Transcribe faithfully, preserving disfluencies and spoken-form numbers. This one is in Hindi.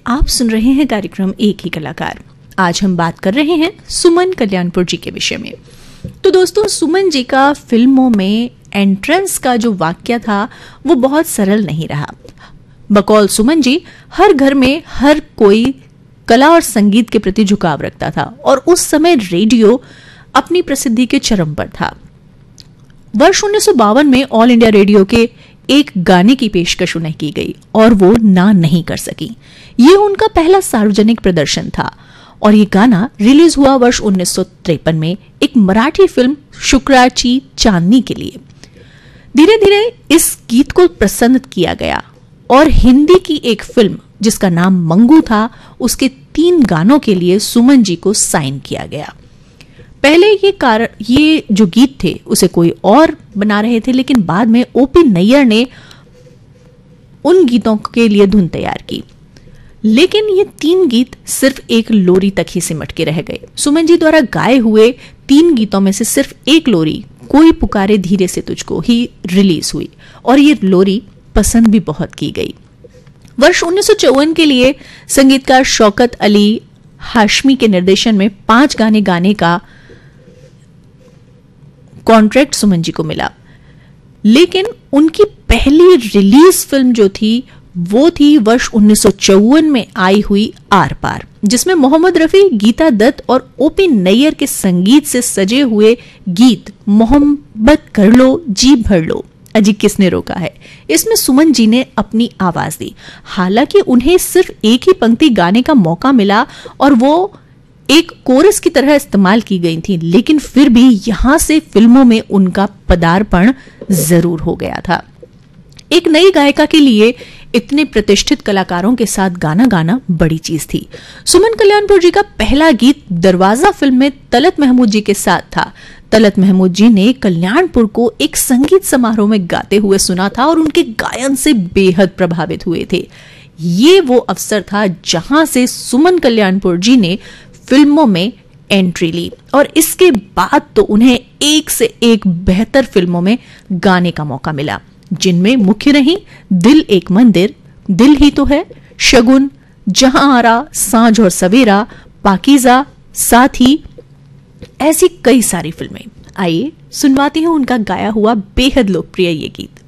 आप सुन रहे हैं कार्यक्रम एक ही कलाकार। आज हम बात कर रहे हैं सुमन कल्याणपुर जी के विषय में। तो दोस्तों, सुमन जी का फिल्मों में एंट्रेंस का जो वाक्य था वो बहुत सरल नहीं रहा। बकौल सुमन जी, हर घर में हर कोई कला और संगीत के प्रति झुकाव रखता था और उस समय रेडियो अपनी प्रसिद्धि के चरम पर था। वर्ष उन्नीस सौ बावन में ऑल इंडिया रेडियो के एक गाने की पेशकश उन्हें की गई और वो ना नहीं कर सकी। ये उनका पहला सार्वजनिक प्रदर्शन था और ये गाना रिलीज हुआ वर्ष उन्नीस सौ तिरपन में एक मराठी फिल्म शुक्राची चांदनी के लिए। धीरे धीरे इस गीत को पसंद किया गया और हिंदी की एक फिल्म जिसका नाम मंगू था, उसके तीन गानों के लिए सुमन जी को साइन किया गया। पहले ये कारण ये जो गीत थे उसे कोई और बना रहे थे, लेकिन बाद में ओपी नैयर ने उन गीतों के लिए धुन तैयार की। लेकिन ये तीन गीत सिर्फ एक लोरी तक ही सिमट के रह गए। सुमन जी द्वारा गाए हुए तीन गीतों में से सिर्फ एक लोरी, कोई पुकारे धीरे से तुझको, ही रिलीज हुई और ये लोरी पसंद भी बहुत की गई। वर्ष उन्नीस सौ चौवन के लिए संगीतकार शौकत अली हाशमी के निर्देशन में पांच गाने गाने का कॉन्ट्रैक्ट सुमन जी को मिला, लेकिन उनकी पहली रिलीज फिल्म जो थी वो थी वर्ष उन्नीस सौ चौवन में आई हुई आर पार, जिसमें मोहम्मद रफी, गीता दत्त और ओपी नैयर के संगीत से सजे हुए गीत मोहब्बत कर लो जी भर लो अजी किसने रोका है, इसमें सुमन जी ने अपनी आवाज दी। हालांकि उन्हें सिर्फ एक ही पंक्ति गाने का मौका मिला और वो एक कोरस की तरह इस्तेमाल की गई थी, लेकिन फिर भी यहां से फिल्मों में उनका पदार्पण जरूर हो गया था। एक नई गायिका के लिए इतने प्रतिष्ठित कलाकारों के साथ गाना गाना बड़ी चीज थी। सुमन कल्याणपुर जी का पहला गीत दरवाजा फिल्म में तलत महमूद जी के साथ था। तलत महमूद जी ने कल्याणपुर को एक संगीत समारोह में गाते हुए सुना था और उनके गायन से बेहद प्रभावित हुए थे। ये वो अवसर था जहां से सुमन कल्याणपुर जी ने फिल्मों में एंट्री ली और इसके बाद तो उन्हें एक से एक बेहतर फिल्मों में गाने का मौका मिला, जिनमें मुख्य रही दिल एक मंदिर, दिल ही तो है, शगुन, जहां आरा, सांझ और सवेरा, पाकीज़ा, साथी, ऐसी कई सारी फिल्में। आइए सुनवाती हूं उनका गाया हुआ बेहद लोकप्रिय ये गीत।